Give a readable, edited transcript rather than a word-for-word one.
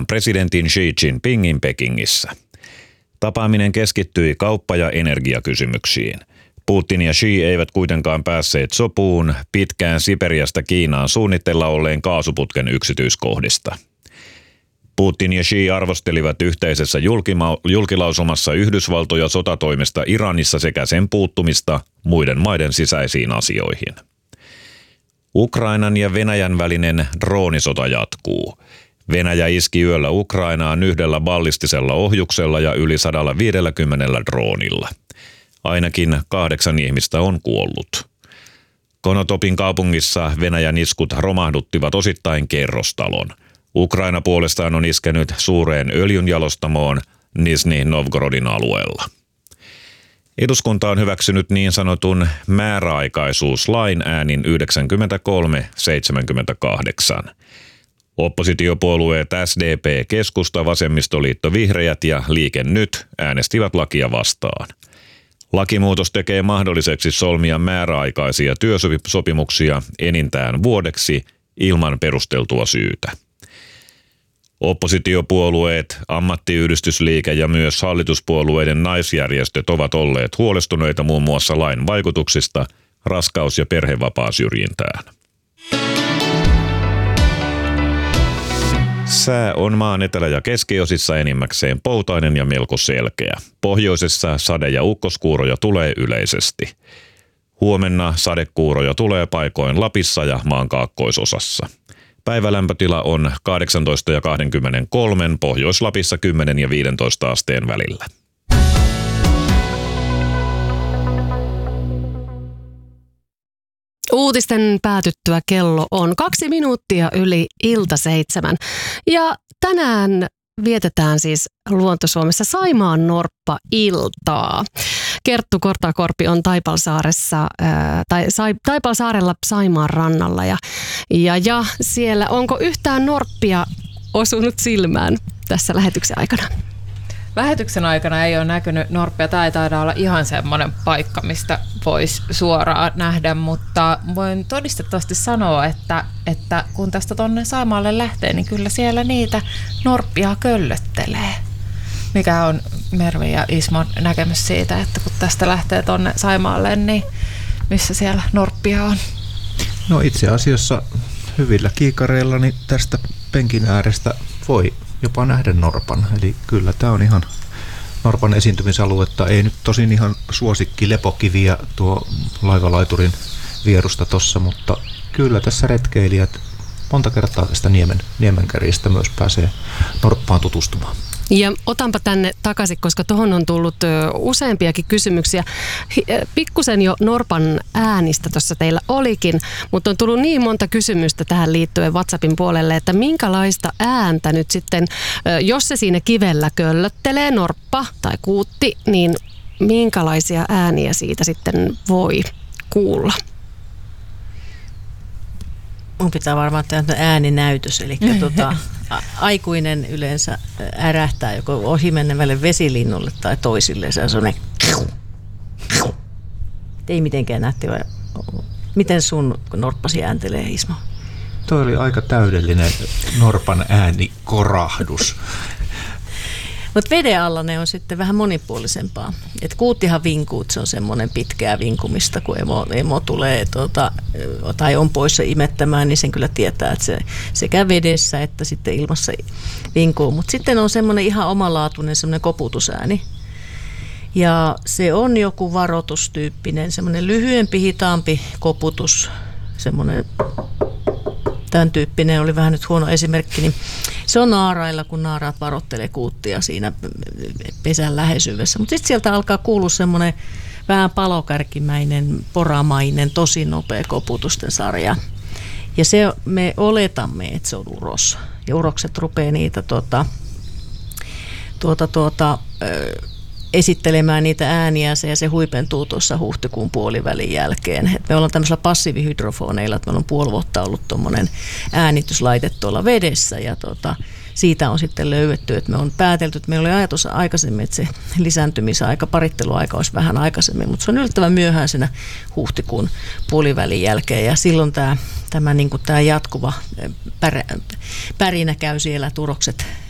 Kiinan presidentin Xi Jinpingin Pekingissä. Tapaaminen keskittyi kauppa- ja energiakysymyksiin. Putin ja Xi eivät kuitenkaan päässeet sopuun pitkään Siperiasta Kiinaan suunnitteilla olleen kaasuputken yksityiskohdista. Putin ja Xi arvostelivat yhteisessä julkilausumassa Yhdysvaltoja sotatoimesta Iranissa sekä sen puuttumista muiden maiden sisäisiin asioihin. Ukrainan ja Venäjän välinen droonisota jatkuu. Venäjä iski yöllä Ukrainaan 1 ballistisella ohjuksella ja yli 150 droonilla. Ainakin 8 ihmistä on kuollut. Konotopin kaupungissa Venäjän iskut romahduttivat osittain kerrostalon. Ukraina puolestaan on iskenyt suureen öljynjalostamoon Nizhny Novgorodin alueella. Eduskunta on hyväksynyt niin sanotun määräaikaisuuslain äänin 93-78. Oppositiopuolueet SDP, Keskusta, Vasemmistoliitto, Vihreät ja Liike Nyt äänestivät lakia vastaan. Lakimuutos tekee mahdolliseksi solmia määräaikaisia työsopimuksia enintään vuodeksi ilman perusteltua syytä. Oppositiopuolueet, ammattiyhdistysliike ja myös hallituspuolueiden naisjärjestöt ovat olleet huolestuneita muun muassa lain vaikutuksista raskaus- ja perhevapaasyrjintään. Sää on maan etelä- ja keskiosissa enimmäkseen poutainen ja melko selkeä. Pohjoisessa sade- ja ukkoskuuroja tulee yleisesti. Huomenna sadekuuroja tulee paikoin Lapissa ja maan kaakkoisosassa. Päivälämpötila on 18 ja 23, Pohjois-Lapissa 10 ja 15 asteen välillä. Uutisten päätyttyä kello on 2 minuuttia yli 6:00. Ja tänään vietetään siis Luontosuomessa Saimaan norppa-iltaa. Kerttu Kortakorpi on Taipalsaarella Saimaan rannalla ja siellä onko yhtään norppia osunut silmään tässä lähetyksen aikana? Lähetyksen aikana ei ole näkynyt norppia. Tämä ei taida olla ihan semmoinen paikka, mistä voisi suoraan nähdä, mutta voin todistettavasti sanoa, että kun tästä tuonne Saimaalle lähtee, niin kyllä siellä niitä norppia köllöttelee. Mikä on Mervi ja Ismon näkemys siitä, että kun tästä lähtee tuonne Saimaalle, niin missä siellä norppia on? No itse asiassa hyvillä kiikareilla niin tästä penkin äärestä voi jopa nähdä norpan. Eli kyllä tämä on ihan norpan esiintymisaluetta. Ei nyt tosin ihan suosikki lepokiviä tuo laivalaiturin vierusta tossa, mutta kyllä tässä retkeilijät monta kertaa tästä niemenkärjestä myös pääsee norppaan tutustumaan. Ja otanpa tänne takaisin, koska tuohon on tullut useampiakin kysymyksiä. Pikkusen jo norpan äänistä tuossa teillä olikin, mutta on tullut niin monta kysymystä tähän liittyen WhatsAppin puolelle, että minkälaista ääntä nyt sitten, jos se siinä kivellä köllöttelee, norppa tai kuutti, niin minkälaisia ääniä siitä sitten voi kuulla? Mun pitää varmaan tehdä ääninäytös, eli aikuinen yleensä ärähtää joko ohimennevälle vesilinnulle tai toisille. Se on sellainen, ei mitenkään nähty. Miten sun norppasi ääntelee, Ismo? Toi oli aika täydellinen norpan äänikorahdus. Mutta veden alla ne on sitten vähän monipuolisempaa. Et kuuttihan vinkuu, se on semmoinen pitkää vinkumista, kun emo tulee tai on poissa imettämään, niin sen kyllä tietää, että se sekä vedessä että sitten ilmassa vinkuu. Mutta sitten on semmoinen ihan omalaatuinen semmoinen koputusääni. Ja se on joku varoitustyyppinen, semmoinen lyhyempi, hitaampi koputus, semmoinen tämän tyyppinen oli vähän nyt huono esimerkki, niin se on naarailla, kun naaraat varoittelee kuuttia siinä pesän läheisyydessä. Mutta sitten sieltä alkaa kuulua semmoinen vähän palokärkimäinen, poramainen, tosi nopea koputusten sarja. Ja me oletamme, että se on uros. Ja urokset rupeaa niitä esittelemään niitä ääniä ja se huipentuu tuossa huhtikuun puolivälin jälkeen. Et me ollaan tämmöisillä passiivihydrofoneilla, että meillä on puoli vuotta ollut tuommoinen äänityslaite tuolla vedessä ja siitä on sitten löydetty, että me on päätelty, että meillä oli ajatus aikaisemmin, että se lisääntymisaika, paritteluaika olisi vähän aikaisemmin, mutta se on yllättävän myöhäisenä huhtikuun puolivälin jälkeen ja silloin tämä jatkuva pärinä käy siellä, turokset